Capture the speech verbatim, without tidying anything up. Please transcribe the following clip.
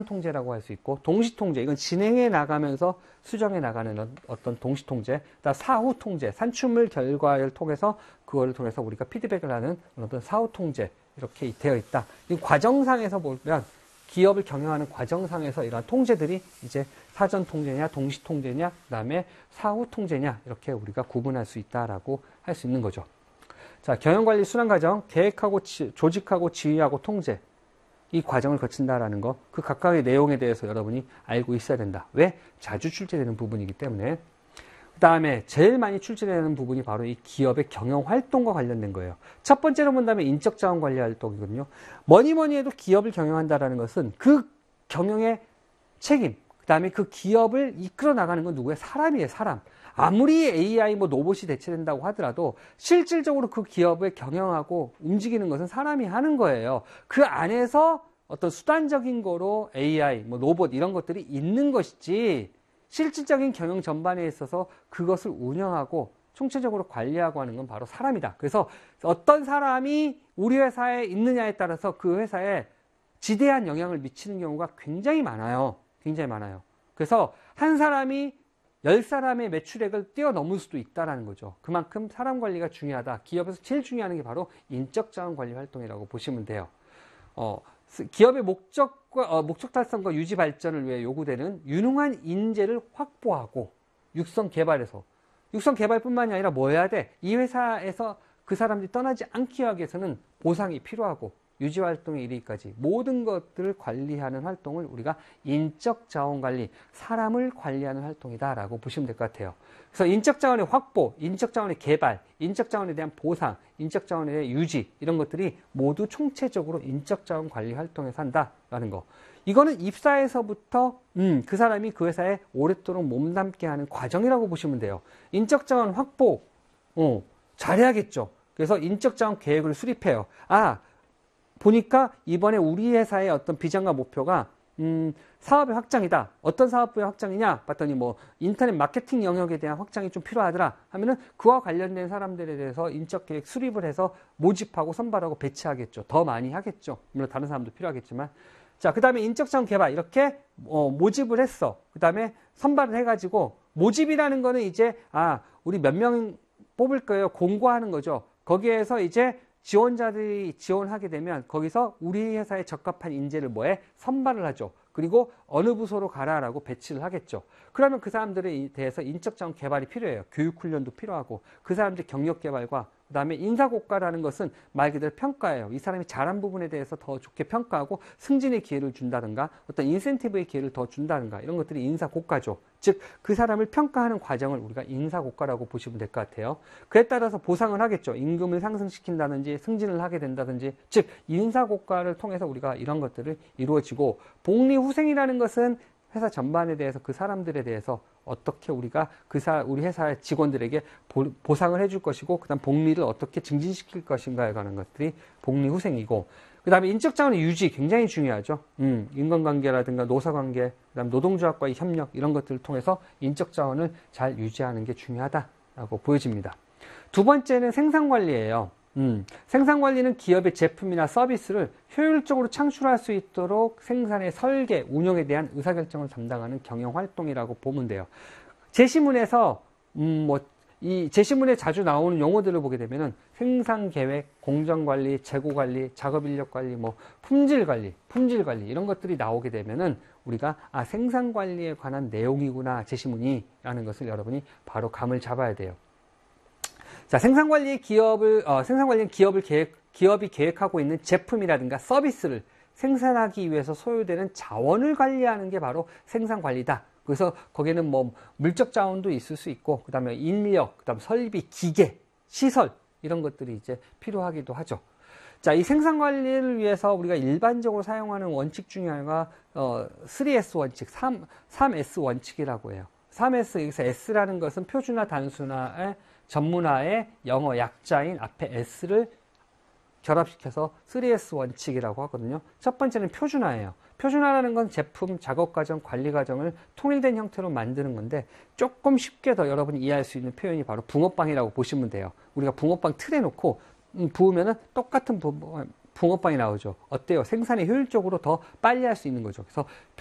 통제라고 할 수 있고, 동시 통제, 이건 진행해 나가면서 수정해 나가는 어떤 동시 통제, 사후 통제, 산출물 결과를 통해서 그거를 통해서 우리가 피드백을 하는 어떤 사후 통제, 이렇게 되어 있다. 이 과정상에서 보면 기업을 경영하는 과정상에서 이러한 통제들이 이제 사전 통제냐, 동시 통제냐, 그다음에 사후 통제냐, 이렇게 우리가 구분할 수 있다라고 할 수 있는 거죠. 자, 경영관리 순환 과정, 계획하고 지, 조직하고 지휘하고 통제. 이 과정을 거친다라는 거, 그 각각의 내용에 대해서 여러분이 알고 있어야 된다. 왜? 자주 출제되는 부분이기 때문에. 그 다음에 제일 많이 출제되는 부분이 바로 이 기업의 경영 활동과 관련된 거예요. 첫 번째로 본다면 인적 자원 관리 활동이거든요. 뭐니 뭐니 해도 기업을 경영한다라는 것은 그 경영의 책임, 그 다음에 그 기업을 이끌어 나가는 건 누구예요? 사람이에요, 사람. 아무리 에이아이 뭐 로봇이 대체된다고 하더라도 실질적으로 그 기업을 경영하고 움직이는 것은 사람이 하는 거예요. 그 안에서 어떤 수단적인 거로 에이아이, 뭐 로봇 이런 것들이 있는 것이지 실질적인 경영 전반에 있어서 그것을 운영하고 총체적으로 관리하고 하는 건 바로 사람이다. 그래서 어떤 사람이 우리 회사에 있느냐에 따라서 그 회사에 지대한 영향을 미치는 경우가 굉장히 많아요. 굉장히 많아요. 그래서 한 사람이 열 사람의 매출액을 뛰어넘을 수도 있다는 거죠. 그만큼 사람 관리가 중요하다. 기업에서 제일 중요한 게 바로 인적 자원 관리 활동이라고 보시면 돼요. 어, 기업의 목적과, 어, 목적 달성과 유지 발전을 위해 요구되는 유능한 인재를 확보하고 육성 개발해서 육성 개발뿐만이 아니라 뭐 해야 돼? 이 회사에서 그 사람들이 떠나지 않기 위해서는 보상이 필요하고 유지 활동에 이르기까지 모든 것들을 관리하는 활동을 우리가 인적 자원 관리, 사람을 관리하는 활동이다라고 보시면 될 것 같아요. 그래서 인적 자원의 확보, 인적 자원의 개발, 인적 자원에 대한 보상, 인적 자원에 대한 유지 이런 것들이 모두 총체적으로 인적 자원 관리 활동에서 한다라는 거. 이거는 입사에서부터 음, 그 사람이 그 회사에 오랫도록 몸담게 하는 과정이라고 보시면 돼요. 인적 자원 확보, 어, 잘해야겠죠. 그래서 인적 자원 계획을 수립해요. 아, 보니까 이번에 우리 회사의 어떤 비전과 목표가 음, 사업의 확장이다. 어떤 사업의 확장이냐? 봤더니 뭐 인터넷 마케팅 영역에 대한 확장이 좀 필요하더라 하면은 그와 관련된 사람들에 대해서 인적 계획 수립을 해서 모집하고 선발하고 배치하겠죠. 더 많이 하겠죠. 물론 다른 사람도 필요하겠지만. 자, 그 다음에 인적 자원 개발 이렇게 어, 모집을 했어. 그 다음에 선발을 해가지고 모집이라는 거는 이제 아 우리 몇 명 뽑을 거예요. 공고하는 거죠. 거기에서 이제 지원자들이 지원하게 되면 거기서 우리 회사에 적합한 인재를 뭐해? 선발을 하죠. 그리고 어느 부서로 가라라고 배치를 하겠죠. 그러면 그 사람들에 대해서 인적 자원 개발이 필요해요. 교육 훈련도 필요하고 그 사람들의 경력 개발과 그 다음에 인사고과라는 것은 말 그대로 평가예요. 이 사람이 잘한 부분에 대해서 더 좋게 평가하고 승진의 기회를 준다든가 어떤 인센티브의 기회를 더 준다든가 이런 것들이 인사고과죠. 즉 그 사람을 평가하는 과정을 우리가 인사고과라고 보시면 될 것 같아요. 그에 따라서 보상을 하겠죠. 임금을 상승시킨다든지 승진을 하게 된다든지 즉 인사고과를 통해서 우리가 이런 것들을 이루어지고 복리후생이라는 것은 회사 전반에 대해서 그 사람들에 대해서 어떻게 우리가 그 사, 우리 회사의 직원들에게 보, 보상을 해줄 것이고 그 다음 복리를 어떻게 증진시킬 것인가에 관한 것들이 복리후생이고 그 다음에 인적 자원의 유지 굉장히 중요하죠. 음, 인간관계라든가 노사관계, 그 다음 노동조합과의 협력 이런 것들을 통해서 인적 자원을 잘 유지하는 게 중요하다라고 보여집니다. 두 번째는 생산관리예요. 음, 생산관리는 기업의 제품이나 서비스를 효율적으로 창출할 수 있도록 생산의 설계, 운영에 대한 의사결정을 담당하는 경영활동이라고 보면 돼요. 제시문에서 음, 뭐, 이 제시문에 자주 나오는 용어들을 보게 되면은 생산계획, 공정관리, 재고관리, 작업인력관리, 뭐 품질관리, 품질관리 이런 것들이 나오게 되면은 우리가 아 생산관리에 관한 내용이구나 제시문이 라는 것을 여러분이 바로 감을 잡아야 돼요. 자, 생산관리의 기업을, 어, 생산관리는 기업을 계획, 기업이 계획하고 있는 제품이라든가 서비스를 생산하기 위해서 소요되는 자원을 관리하는 게 바로 생산관리다. 그래서 거기에는 뭐 물적 자원도 있을 수 있고, 그 다음에 인력, 그 다음 설비, 기계, 시설, 이런 것들이 이제 필요하기도 하죠. 자, 이 생산관리를 위해서 우리가 일반적으로 사용하는 원칙 중에 하나가, 어, 쓰리 에스 원칙, 삼, 삼 에스 원칙이라고 해요. 삼 에스, 여기서 S라는 것은 표준화, 단순화의 전문화의 영어 약자인 앞에 S를 결합시켜서 쓰리 에스 원칙이라고 하거든요. 첫 번째는 표준화예요. 표준화라는 건 제품, 작업 과정, 관리 과정을 통일된 형태로 만드는 건데 조금 쉽게 더 여러분이 이해할 수 있는 표현이 바로 붕어빵이라고 보시면 돼요. 우리가 붕어빵 틀에 놓고 음, 부으면은 똑같은 부, 붕어빵이 나오죠. 어때요? 생산이 효율적으로 더 빨리 할 수 있는 거죠. 그래서